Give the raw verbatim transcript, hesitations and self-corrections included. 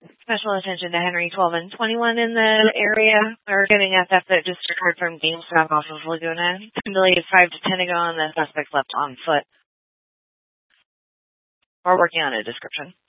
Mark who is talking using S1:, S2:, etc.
S1: Special attention to Henry twelve and twenty-one in the area. We're getting a theft that just occurred from GameStop off of Laguna. I believe five to ten ago, and the suspect left on foot. We're working on a description.